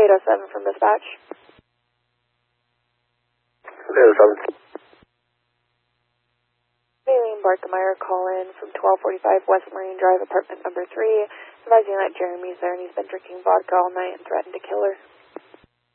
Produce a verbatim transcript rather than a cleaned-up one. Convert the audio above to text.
eight oh seven from dispatch. eight oh seven. Maylene Barkemeyer, call in from twelve forty-five West Marine Drive, apartment number three, advising that Jeremy's there and he's been drinking vodka all night and threatened to kill her.